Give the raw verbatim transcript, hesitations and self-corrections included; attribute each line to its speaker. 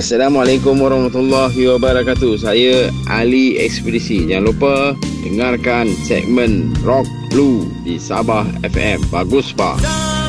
Speaker 1: Assalamualaikum warahmatullahi wabarakatuh. Saya Ali Ekspedisi. Jangan lupa dengarkan segmen Rock Blue di Sabah F M. Bagus, Pak.